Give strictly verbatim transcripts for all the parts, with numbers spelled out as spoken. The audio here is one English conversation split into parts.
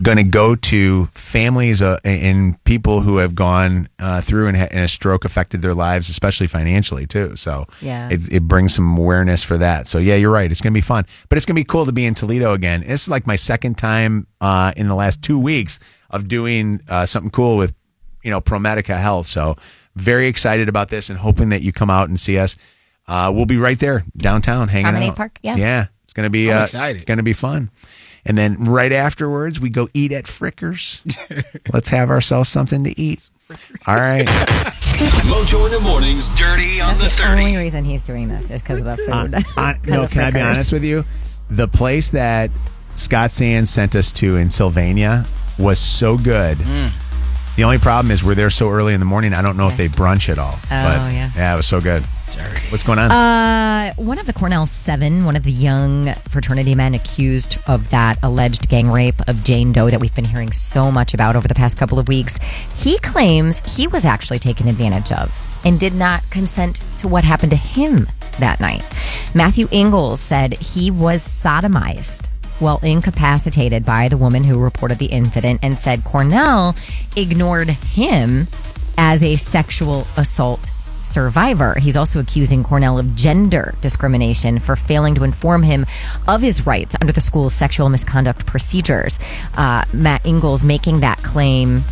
going to go to families uh, and people who have gone uh, through and, ha- and a stroke affected their lives, especially financially too. So yeah. it, it brings some awareness for that. So yeah, you're right. It's going to be fun, but it's going to be cool to be in Toledo again. This is like my second time uh, in the last two weeks of doing uh, something cool with, you know, ProMedica Health. So very excited about this and hoping that you come out and see us. Uh, we'll be right there downtown hanging Promenade out. Park, yeah. Yeah. It's going to be, I'm uh, excited. Going to be fun. And then right afterwards, we go eat at Frickers. Let's have ourselves something to eat. All right. Mojo in the mornings, dirty on That's the the thirty. only reason he's doing this is because of the food. Uh, no, of can I be Frickers. honest with you? The place that Scott Sands sent us to in Sylvania was so good. Mm. The only problem is we're there so early in the morning. I don't know if they brunch at all. Oh, but yeah. Yeah, it was so good. What's going on? Uh, one of the Cornell Seven, one of the young fraternity men accused of that alleged gang rape of Jane Doe that we've been hearing so much about over the past couple of weeks, he claims he was actually taken advantage of and did not consent to what happened to him that night. Matthew Ingalls said he was sodomized while incapacitated by the woman who reported the incident and said Cornell ignored him as a sexual assault survivor. He's also accusing Cornell of gender discrimination for failing to inform him of his rights under the school's sexual misconduct procedures. Uh, Matt Ingalls making that claim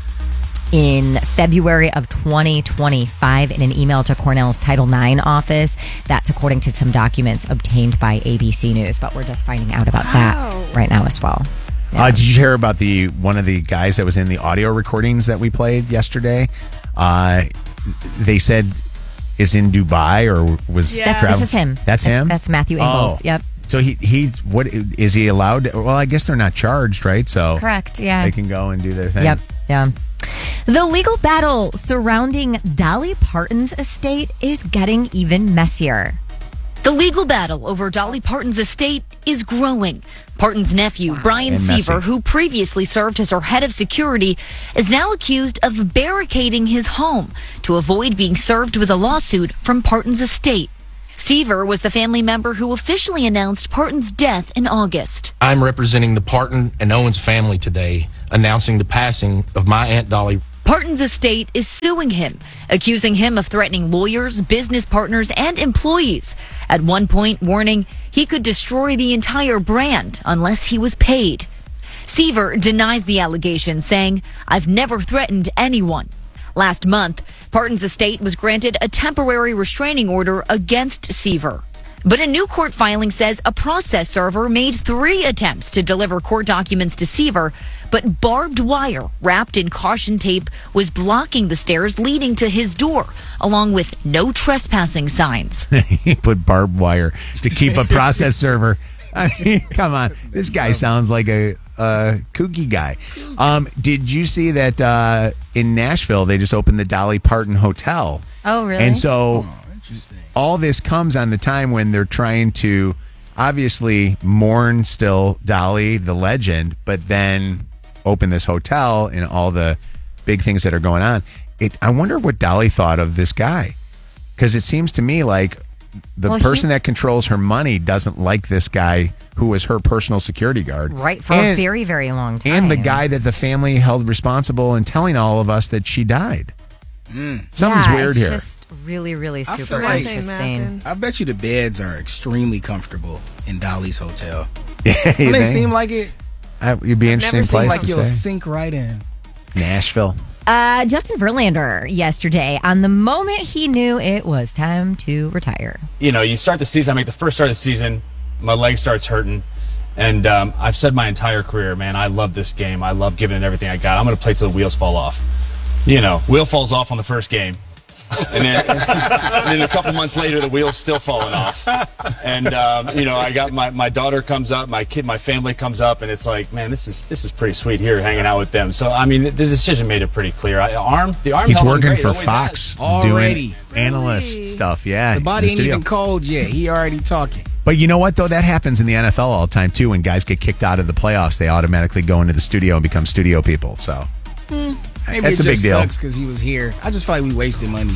in February of twenty twenty-five in an email to Cornell's Title nine office. That's according to some documents obtained by A B C News, but we're just finding out about that right now as well. Yeah. Uh, did you hear about the one of the guys that was in the audio recordings that we played yesterday? Uh, they said is in Dubai or was That's, travel- this is him. That's him? That's Matthew Ingalls. Oh. Yep. So he he's what is he allowed to, well, I guess they're not charged, right? So Correct, yeah. They can go and do their thing. Yep, yeah. The legal battle surrounding Dolly Parton's estate is getting even messier. The legal battle over Dolly Parton's estate is growing. Parton's nephew, Brian And messy. Seaver, who previously served as her head of security, is now accused of barricading his home to avoid being served with a lawsuit from Parton's estate. Seaver was the family member who officially announced Parton's death in August. I'm representing the Parton and Owens family today, announcing the passing of my Aunt Dolly. Parton's estate is suing him, accusing him of threatening lawyers, business partners, and employees. At one point, warning he could destroy the entire brand unless he was paid. Seaver denies the allegation, saying, "I've never threatened anyone." Last month, Parton's estate was granted a temporary restraining order against Seaver. But a new court filing says a process server made three attempts to deliver court documents to Seaver, but barbed wire wrapped in caution tape was blocking the stairs leading to his door, along with no trespassing signs. He put barbed wire to keep a process server. I mean, come on. This guy sounds like a, a kooky guy. Um, did you see that uh, in Nashville, they just opened the Dolly Parton Hotel? Oh, really? And so all this comes on the time when they're trying to obviously mourn still Dolly, the legend, but then open this hotel and all the big things that are going on. It, I wonder what Dolly thought of this guy. Because it seems to me like the Well, person he- that controls her money doesn't like this guy who was her personal security guard. Right, for And- a very, very long time. And the guy that the family held responsible in telling all of us that she died. Something's yeah, weird it's here. just really, really I super feel like- interesting. I bet you the beds are extremely comfortable in Dolly's hotel. You Don't they think? seem like it? Uh, you'd be interesting Never seem place like to you'll say. sink right in. Nashville. Uh, Justin Verlander yesterday, on the moment he knew it was time to retire. You know, you start the season, I make the first start of the season, my leg starts hurting. And um, I've said my entire career, man, I love this game. I love giving it everything I got. I'm going to play till the wheels fall off. You know, wheel falls off on the first game. And then, and then a couple months later, the wheel's still falling off. And, um, you know, I got my, my daughter comes up, my kid, my family comes up, and it's like, man, this is this is pretty sweet here hanging out with them. So, I mean, the decision made it pretty clear. I, arm, the arm He's held on working great. It for always Fox has. Already. doing analyst stuff. Yeah. The in body ain't studio. even cold yet. He already talking. But you know what, though? That happens in the N F L all the time, too. When guys get kicked out of the playoffs, they automatically go into the studio and become studio people. So Maybe that's it a big just deal. sucks because he was here. I just feel like we wasted money.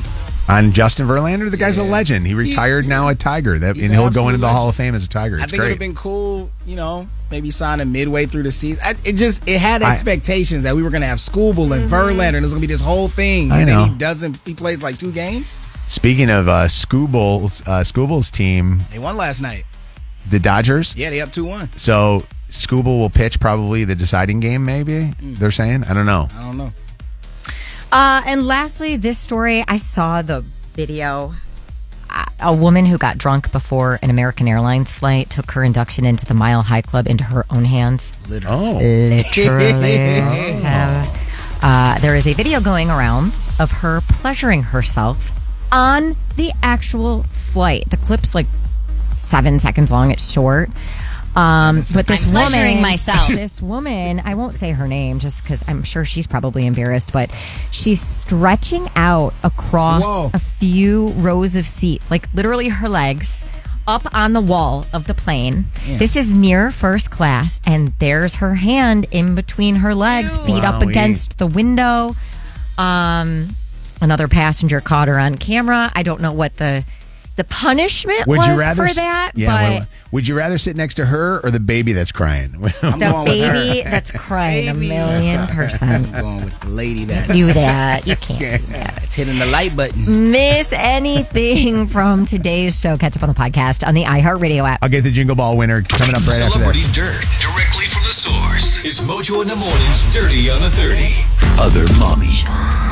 On Justin Verlander, the guy's a Yeah. legend. He retired He- now a Tiger, that, He's and an he'll go absolute into the Hall legend. of Fame as a Tiger. It's I think it would great. have been cool, you know, maybe sign him midway through the season. I, it just it had I- expectations that we were going to have Scooble and Verlander, and it was going to be this whole thing. I And know. then he doesn't. He plays like two games. Speaking of uh, Scooble's, uh, Scooble's team, They won last night. the Dodgers. Yeah, they up two one. So Scooble will pitch probably the deciding game. Maybe they're saying. I don't know. I don't know. Uh, and lastly, this story, I saw the video. Uh, A woman who got drunk before an American Airlines flight took her induction into the Mile High Club into her own hands. Literally. Oh, Literally. Uh, there is a video going around of her pleasuring herself on the actual flight. The clip's like seven seconds long. It's short. Um, but this I'm woman, pleasuring myself. this woman, I won't say her name just because I'm sure she's probably embarrassed, but she's stretching out across Whoa. a few rows of seats, like literally her legs up on the wall of the plane. This is near first class, and there's her hand in between her legs, feet up Wowee. against the window. Um, another passenger caught her on camera. I don't know what the the punishment would was you rather for that, Yeah. but well, would you rather sit next to her or the baby that's crying? I'm the going with her. baby that's crying a million percent. I'm going with the lady that Do that. You can't do that. that's hitting the light button. Miss anything from today's show, catch up on the podcast on the iHeartRadio app. I'll get the Jingle Ball winner coming up right after Celebrity this. Dirt. Directly from the source. It's Mojo in the Morning's Dirty on the thirty. Other Mommy.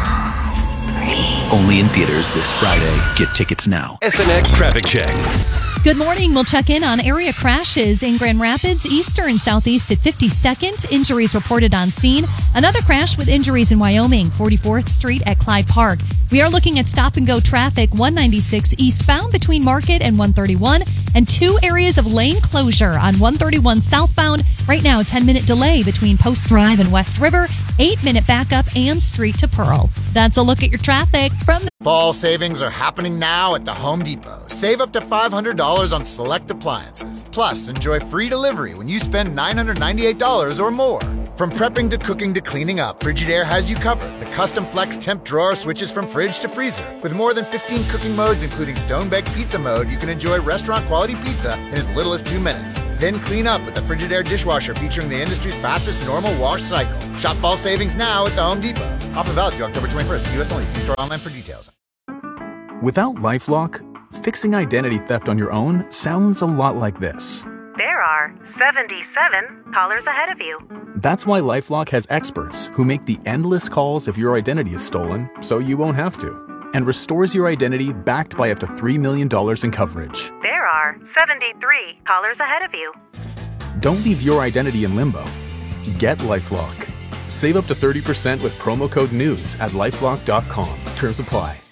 Only in theaters this Friday. Get tickets now. S N X Traffic Check. Good morning. We'll check in on area crashes in Grand Rapids, Easter and Southeast at fifty-second. Injuries reported on scene. Another crash with injuries in Wyoming, forty-fourth Street at Clyde Park. We are looking at stop and go traffic, one ninety-six eastbound between Market and one thirty-one, and two areas of lane closure on one thirty-one southbound. Right now, ten minute delay between Post Drive and West River, eight minute backup and Street to Pearl. That's a look at your traffic from the Fall savings are happening now at the Home Depot. Save up to five hundred dollars on select appliances. Plus, enjoy free delivery when you spend nine hundred ninety-eight dollars or more. From prepping to cooking to cleaning up, Frigidaire has you covered. The custom flex temp drawer switches from fridge to freezer. With more than fifteen cooking modes, including stone-baked pizza mode, you can enjoy restaurant-quality pizza in as little as two minutes. Then clean up with the Frigidaire dishwasher featuring the industry's fastest normal wash cycle. Shop fall savings now at the Home Depot. Offer valid through October twenty-first. U S only. See store online for details. Without LifeLock, fixing identity theft on your own sounds a lot like this. There are seventy-seven callers ahead of you. That's why LifeLock has experts who make the endless calls if your identity is stolen, so you won't have to, and restores your identity backed by up to three million dollars in coverage. There are seventy-three callers ahead of you. Don't leave your identity in limbo. Get LifeLock. Save up to thirty percent with promo code NEWS at lifelock dot com. Terms apply.